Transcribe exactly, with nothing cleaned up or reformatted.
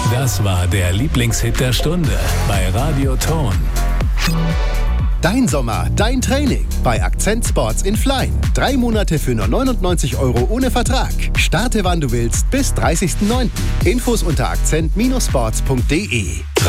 Das war der Lieblingshit der Stunde bei Radio Ton. Dein Sommer, dein Training bei Akzent Sports in Flein. Drei Monate für nur neunundneunzig Euro ohne Vertrag. Starte wann du willst bis dreißigsten neunten Infos unter akzent Bindestrich sports punkt de.